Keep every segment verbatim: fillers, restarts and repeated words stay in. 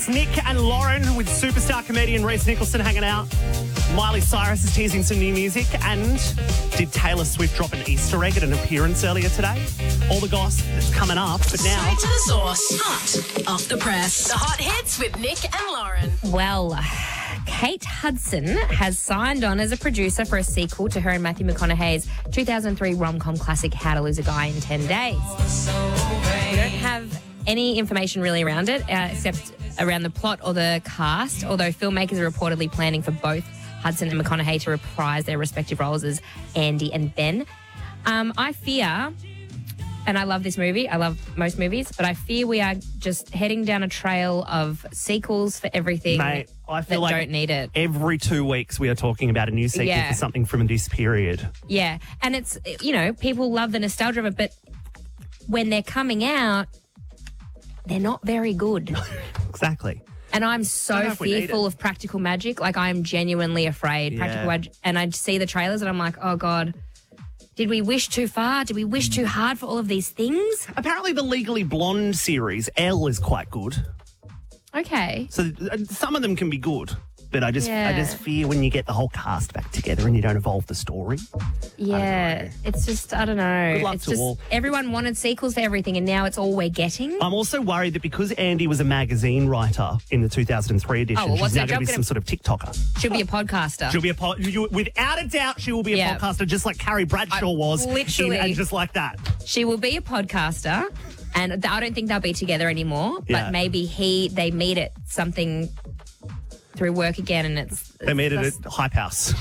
Nick and Lauren with superstar comedian Reese Nicholson hanging out. Miley Cyrus is teasing some new music. And did Taylor Swift drop an Easter egg at an appearance earlier today? All the gossip that's coming up. But now... Straight to the source. Hot off the press. The hot hits with Nick and Lauren. Well, Kate Hudson has signed on as a producer for a sequel to her and Matthew McConaughey's two thousand three rom-com classic How to Lose a Guy in ten days. We don't have any information really around it, uh, except around the plot or the cast, although filmmakers are reportedly planning for both Hudson and McConaughey to reprise their respective roles as Andy and Ben. Um, I fear, and I love this movie, I love most movies, but I fear we are just heading down a trail of sequels for everything. Mate, I feel that like don't need it. Every two weeks we are talking about a new sequel Yeah. for something from this period. Yeah, and it's, you know, people love the nostalgia of it, but when they're coming out, they're not very good. Exactly. And I'm I so don't know if we need fearful it. of practical magic. Like, I am genuinely afraid. Yeah. Practical magic. And I see the trailers and I'm like, oh, God, did we wish too far? Did we wish too hard for all of these things? Apparently the Legally Blonde series, Elle, is quite good. Okay. So uh, some of them can be good. But I just I Yeah. just fear when you get the whole cast back together and you don't evolve the story. Yeah. It's just, I don't know. Good luck it's to just, all. everyone wanted sequels for everything and now it's all we're getting. I'm also worried that because Andy was a magazine writer in the two thousand three edition, Oh, well, what's she's now her going to be job some sort of TikToker. She'll be a podcaster. She'll be a po- you, without a doubt, she will be a Yeah. podcaster, just like Carrie Bradshaw I- was, literally. in- and just like that. She will be a podcaster, and I don't think they'll be together anymore. Yeah. But maybe he they meet at something through work again, and it's They made it it's- at Hype House.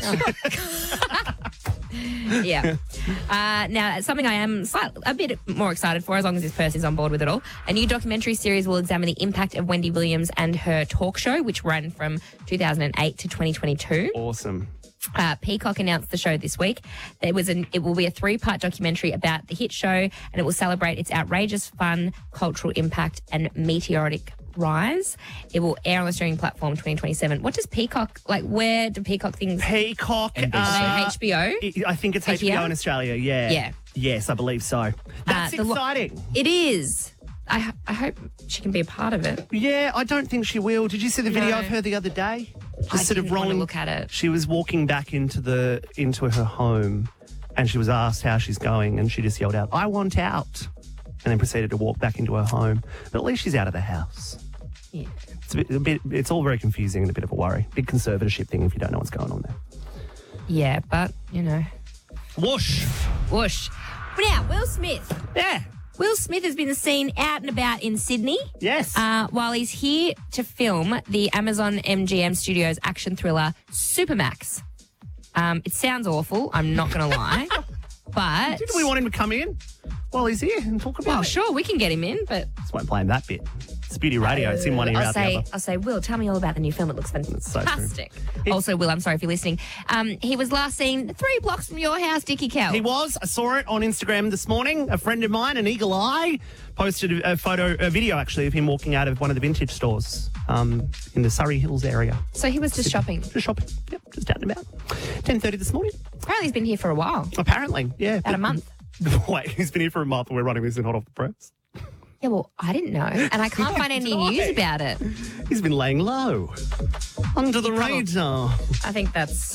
yeah. Uh, now, something I am slight, a bit more excited for, as long as this person's on board with it all. A new documentary series will examine the impact of Wendy Williams and her talk show, which ran from two thousand eight to twenty twenty-two. Awesome. Uh, Peacock announced the show this week. It was an, it will be a three-part documentary about the hit show, and it will celebrate its outrageous fun, cultural impact, and meteoric rise. It will air on the streaming platform twenty twenty-seven. What does Peacock, like, where do Peacock things... Peacock. Are uh, they H B O? I I think it's H B O H B O? in Australia, yeah. Yeah. Yes, I believe so. That's the lo- exciting. It is. I, h- I hope she can be a part of it. Yeah, I don't think she will. Did you see the video No. of her the other day? Just I sort of didn't want to rolling. look at it. She was walking back into the into her home, and she was asked how she's going, and she just yelled out, "I want out," and then proceeded to walk back into her home. But at least she's out of the house. Yeah. It's a bit, a bit it's all very confusing and a bit of a worry. Big conservatorship thing if you don't know what's going on there. Yeah, but, you know. Whoosh. Whoosh. Now, Will Smith. Yeah. Will Smith has been seen out and about in Sydney. Yes. Uh, while he's here to film the Amazon M G M Studios action thriller Supermax. Um, it sounds awful, I'm not going to lie. But... Did we want him to come in while he's here and talk about Well, it? sure, we can get him in, but... Just won't play him that bit. It's beauty radio. It's in one ear, I'll out say, the other. I'll say, Will, tell me all about the new film. It looks so true. fantastic. It- Also, Will, I'm sorry if you're listening. Um, he was last seen three blocks from your house, Dickie Cal. He was. I saw it on Instagram this morning. A friend of mine, an eagle eye, posted a photo, a video actually of him walking out of one of the vintage stores um, in the Surrey Hills area. So he was just shopping. Just shopping. Yep, just out and about. ten thirty this morning. Apparently he's been here for a while. Apparently, yeah. About a month. Wait, he's been here for a month and we're running this in hot off the press. Yeah, well, I didn't know. And I can't find any Why? news about it. He's been laying low. Under the probably- radar. I think that's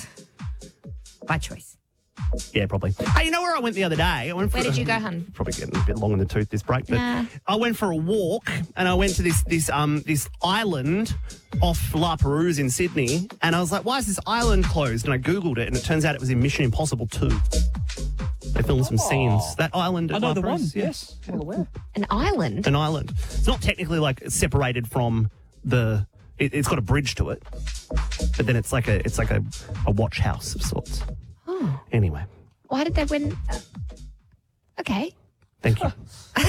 by choice. Yeah, probably. Hey, you know where I went the other day? I went for Where did you go, hun? Probably getting a bit long in the tooth this break, but Nah. I went for a walk and I went to this this um this island off La Perouse in Sydney, and I was like, why is this island closed? And I googled it, and it turns out it was in Mission Impossible two. They filmed some scenes. That island at I know La the one, Perouse, yeah. yes. Well aware. An island? An island. It's not technically like separated from the. It, it's got a bridge to it, but then it's like a it's like a, a watch house of sorts. Oh. Anyway, Why did they win? Uh, okay. thank you.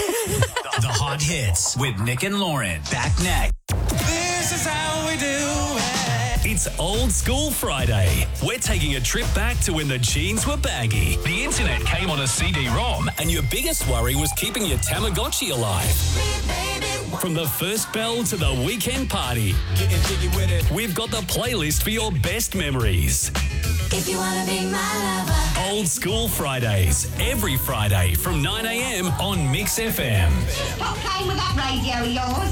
The hot hits with Nick and Lauren. Back next. This is how we do it. It's Old School Friday. We're taking a trip back to when the jeans were baggy, the internet came on a C D ROM, and your biggest worry was keeping your Tamagotchi alive. From the first bell to the weekend party, Getting jiggy with it. we've got the playlist for your best memories. If you wanna be my lover. Old School Fridays, every Friday from nine a.m. on Mix F M. Stop playing with that radio of yours. I'm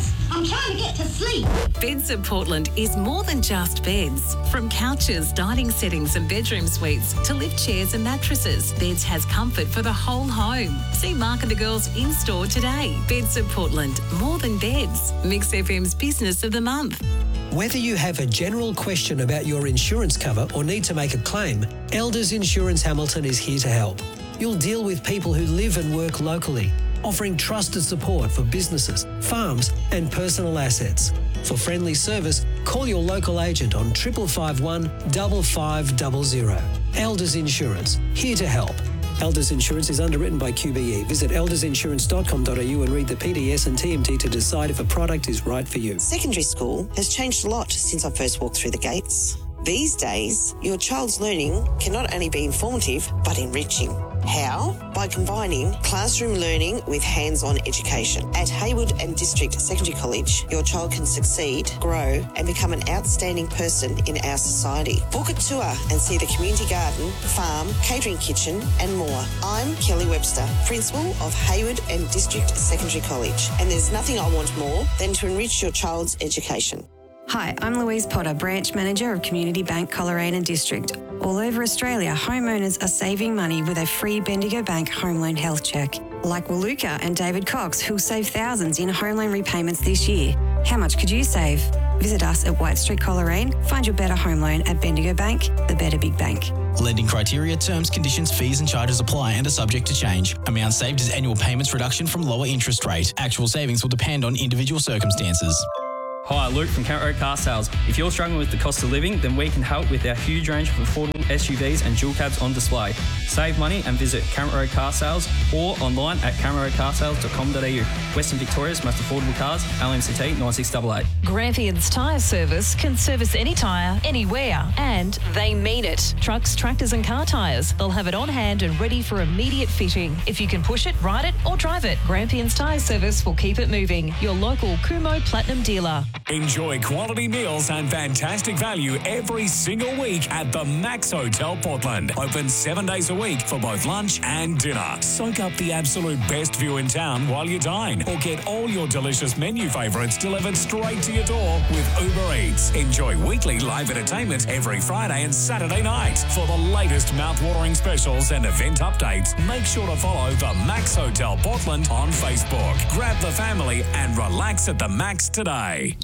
I'm trying to get to sleep. Beds of Portland is more than just beds. From couches, dining settings and bedroom suites to lift chairs and mattresses, Beds has comfort for the whole home. See Mark and the girls in-store today. Beds of Portland, more than beds. Mix F M's Business of the Month. Whether you have a general question about your insurance cover or need to make a claim, Elders Insurance Hamilton is here to help. You'll deal with people who live and work locally, offering trusted support for businesses, farms and personal assets. For friendly service, call your local agent on triple five one five five double zero. Elders Insurance, here to help. Elders Insurance is underwritten by Q B E. Visit elders insurance dot com dot a u and read the P D S and T M T to decide if a product is right for you. Secondary school has changed a lot since I first walked through the gates. These days, your child's learning can not only be informative, but enriching. How? By combining classroom learning with hands-on education. At Hayward and District Secondary College, your child can succeed, grow, and become an outstanding person in our society. Book a tour and see the community garden, farm, catering kitchen, and more. I'm Kelly Webster, Principal of Hayward and District Secondary College, and there's nothing I want more than to enrich your child's education. Hi, I'm Louise Potter, Branch Manager of Community Bank Coleraine District. All over Australia, homeowners are saving money with a free Bendigo Bank home loan health check. Like Waluka and David Cox, who'll save thousands in home loan repayments this year. How much could you save? Visit us at White Street Coleraine. Find your better home loan at Bendigo Bank, the better big bank. Lending criteria, terms, conditions, fees and charges apply and are subject to change. Amount saved is annual payments reduction from lower interest rate. Actual savings will depend on individual circumstances. Hi, Luke from Camp Road Car Sales. If you're struggling with the cost of living, then we can help with our huge range of affordable S U Vs and dual cabs on display. Save money and visit Camp Road Car Sales or online at camp road car sales dot com dot a u. Western Victoria's most affordable cars, L M C T nine six eight eight. Grampians Tyre Service can service any tyre, anywhere, and they mean it. Trucks, tractors and car tyres. They'll have it on hand and ready for immediate fitting. If you can push it, ride it or drive it, Grampians Tyre Service will keep it moving. Your local Kumo Platinum dealer. Enjoy quality meals and fantastic value every single week at the Max Hotel Portland. Open seven days a week for both lunch and dinner. Soak up the absolute best view in town while you dine, or get all your delicious menu favourites delivered straight to your door with Uber Eats. Enjoy weekly live entertainment every Friday and Saturday night. For the latest mouth-watering specials and event updates, make sure to follow the Max Hotel Portland on Facebook. Grab the family and relax at the Max today.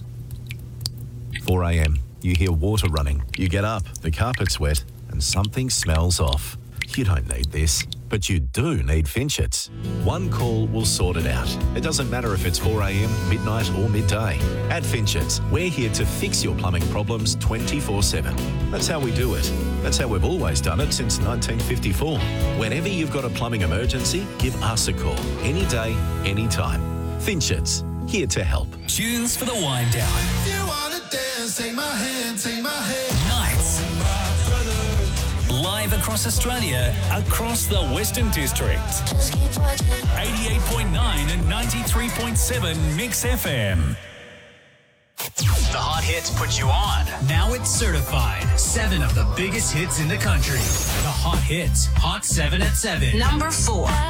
four a.m. You hear water running. You get up, the carpet's wet, and something smells off. You don't need this, but you do need Finchets. One call will sort it out. It doesn't matter if it's four a.m, midnight or midday. At Finchets, we're here to fix your plumbing problems twenty-four seven. That's how we do it. That's how we've always done it since nineteen fifty-four. Whenever you've got a plumbing emergency, give us a call. Any day, any time. Finchets, here to help. Tunes for the wind down. You wanna dance, take my hand, take my hand. Nights. Live across Australia, across the Western District. eighty-eight point nine and ninety-three point seven Mix F M. The Hot Hits put you on. Now it's certified. Seven of the biggest hits in the country. The Hot Hits. Hot seven at seven. Number four.